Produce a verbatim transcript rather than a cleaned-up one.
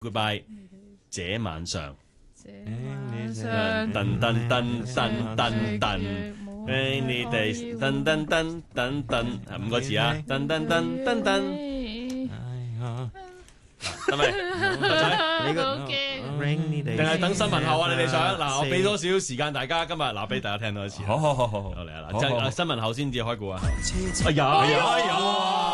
Goodbye，這晚上。 晚上噔噔噔噔噔噔，俾你哋噔噔噔噔噔，五個字啊！噔噔噔噔噔，得未？得仔， 你個定係等新聞後啊？你哋想嗱？我俾多少少時間大家，今日嗱俾大家聽多一次。 好好好好， 好嚟啊！嗱，即係新聞後先至開估啊！ 哎呀哎呀哎呀！